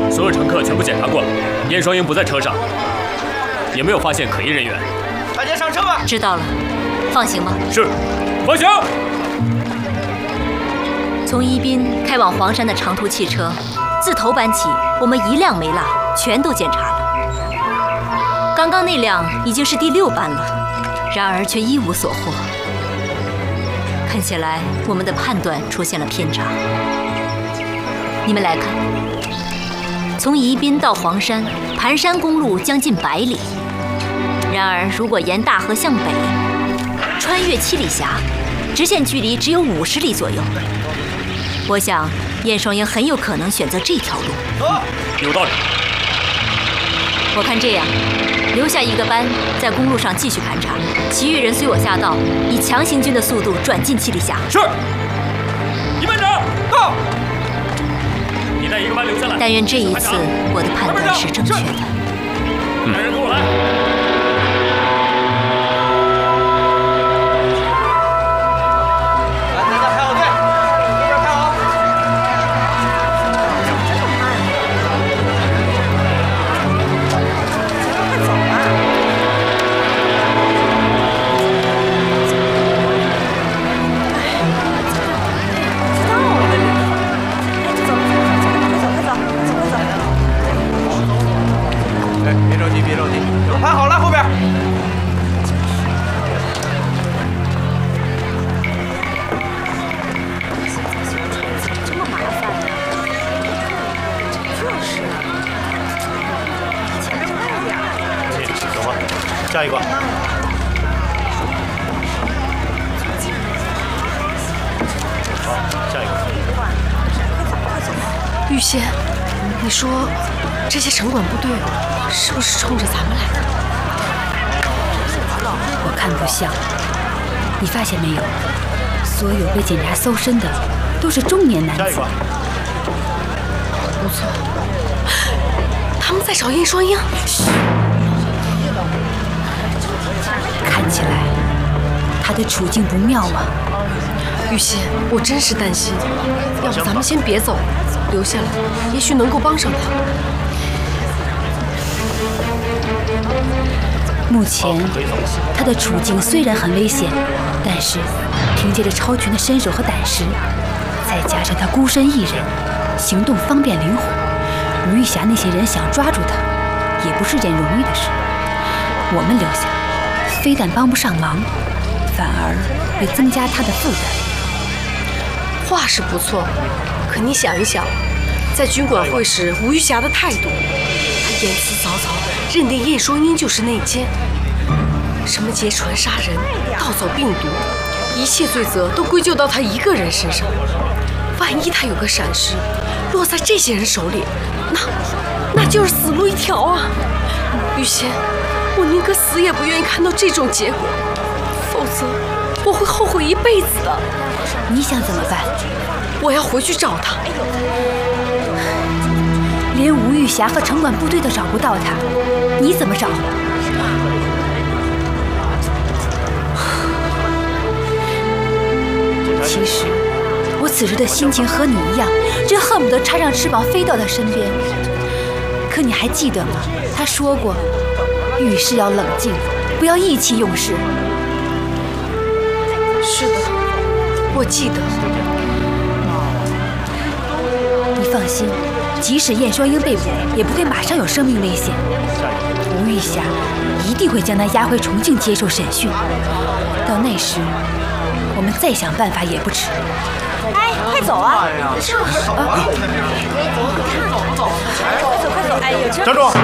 所有乘客全部检查过了，燕双鹰不在车上，也没有发现可疑人员。 大家上车吧。 知道了，放行吗？ 是，放行。 从宜宾开往黄山的长途汽车，自头班起，我们一辆没落，全都检查了。刚刚那辆已经是第6班了，然而却一无所获。看起来我们的判断出现了偏差。你们来看，从宜宾到黄山，盘山公路将近100里。然而，如果沿大河向北，穿越七里峡，直线距离只有50里左右。我想，燕双鹰很有可能选择这条路。 有道理。 我看这样，留下一个班在公路上继续盘查，其余人随我下道，以强行军的速度转进七里峡。 是。一班长，到。你带一个班留下来。 但愿这一次我的判断是正确的。 来人，跟我来。 盘好了，后边。 这么麻烦呀！就是。前面快点。 走吧，下一个。好，下一个。 玉仙，你说这些城管部队是不是冲着咱们来的？ 我看不像。你发现没有？所有被检查搜身的都是中年男子。 不错，他们在找燕双鹰。 看起来他的处境不妙啊。 玉仙，我真是担心，要不咱们先别走，留下来，也许能够帮上他。 目前他的处境虽然很危险，但是凭借着超群的身手和胆识，再加上他孤身一人，行动方便灵活，吴玉霞那些人想抓住他，也不是件容易的事。我们留下，非但帮不上忙，反而会增加他的负担。 话是不错，可你想一想，在军管会时，吴玉霞的态度，他言辞凿凿，认定燕双鹰就是内奸，什么劫船杀人、盗走病毒，一切罪责都归咎到他一个人身上。万一他有个闪失，落在这些人手里，那就是死路一条啊！玉仙，我宁可死也不愿意看到这种结果，否则我会后悔一辈子的。 你想怎么办？ 我要回去找他。 连吴玉霞和城管部队都找不到他，你怎么找？其实我此时的心情和你一样，真恨不得插上翅膀飞到他身边。可你还记得吗？他说过，遇事要冷静，不要意气用事。 是的，我记得。 你放心，即使燕双鹰被捕，也不会马上有生命危险。吴玉霞一定会将他押回重庆接受审讯。到那时，我们再想办法也不迟。 哎，快走啊！快走！哎呦， 站住！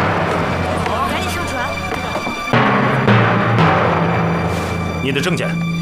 赶紧上船！ 你的证件。